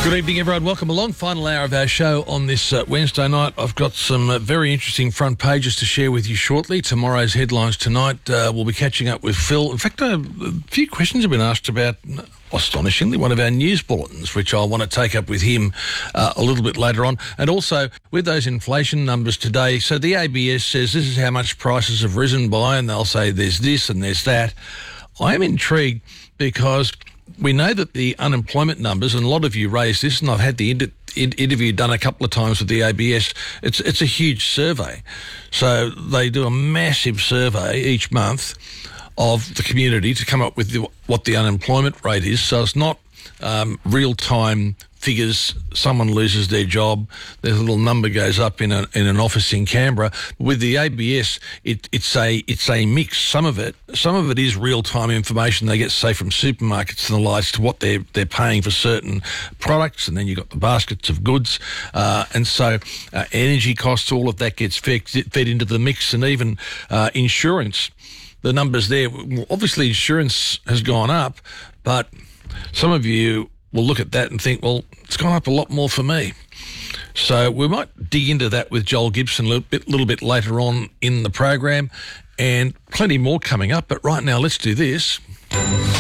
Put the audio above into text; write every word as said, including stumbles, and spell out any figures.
Good evening, everyone. Welcome along. Final hour of our show on this uh, Wednesday night. I've got some uh, very interesting front pages to share with you shortly. Tomorrow's headlines tonight. Uh, we'll be catching up with Phil. In fact, uh, a few questions have been asked about, uh, astonishingly, one of our news bulletins, which I want to take up with him uh, a little bit later on. And also, with those inflation numbers today, so the A B S says this is how much prices have risen by, and they'll say there's this and there's that. I am intrigued because we know that the unemployment numbers, and a lot of you raised this, and I've had the inter- in- interview done a couple of times with the A B S. It's it's a huge survey. So they do a massive survey each month of the community to come up with the, what the unemployment rate is. So it's not um, real-time figures. Someone loses their job, their little number goes up in a, in an office in Canberra. With the A B S, it, it's a it's a mix. Some of it, some of it is real time information they get, say, from supermarkets and the likes, to what they're they're paying for certain products, and then you've got the baskets of goods, uh, and so uh, energy costs, all of that gets fed, fed into the mix, and even uh, insurance. The numbers there, obviously, insurance has gone up, but some of you will look at that and think, well, it's gone up a lot more for me. So we might dig into that with Joel Gibson a little bit, little bit later on in the program, and plenty more coming up. But right now, let's do this.